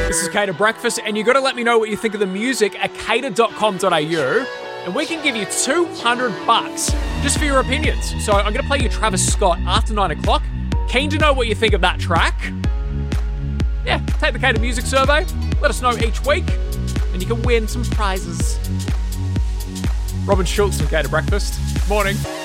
This is Cater Breakfast, and you got to let me know what you think of the music at cater.com.au, and we can give you $200 just for your opinions. So I'm going to play you Travis Scott after 9 o'clock. Keen to know what you think of that track. Yeah, take the Cater Music Survey. Let us know each week, and you can win some prizes. Robin Schultz from Cater Breakfast. Morning.